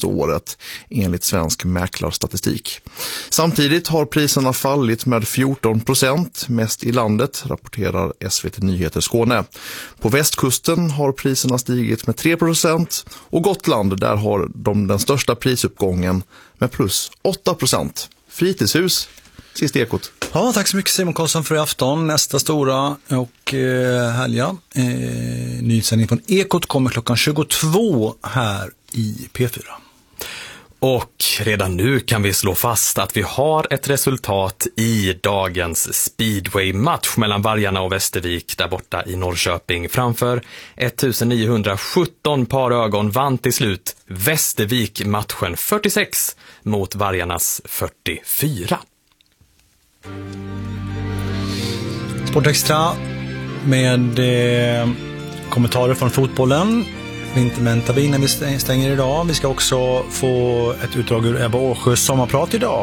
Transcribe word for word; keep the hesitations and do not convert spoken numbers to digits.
senaste året enligt Svensk mäklarstatistik. Samtidigt har priserna fallit med fjorton procent, mest i landet, rapporterar S V T Nyheter Skåne. På västkusten har priserna stigit med tre procent och Gotland, där har de den största prisuppgången med plus åtta procent. Fritidshus, sist Ekot. Ja, tack så mycket Simon Karlsson för i afton. Nästa stora och eh, härliga eh, nyhetssändning från Ekot kommer klockan tjugotvå här i P fyra. Och redan nu kan vi slå fast att vi har ett resultat i dagens speedway-match mellan Vargarna och Västervik där borta i Norrköping. Framför nittonhundrasjutton par ögon vann till slut Västervik matchen fyrtiosex mot Vargarnas fyrtiofyra. Sportextra med eh, kommentarer från fotbollen. Vintermentabin när vi stänger idag. Vi ska också få ett utdrag ur Ebba Åsjös sommarprat idag.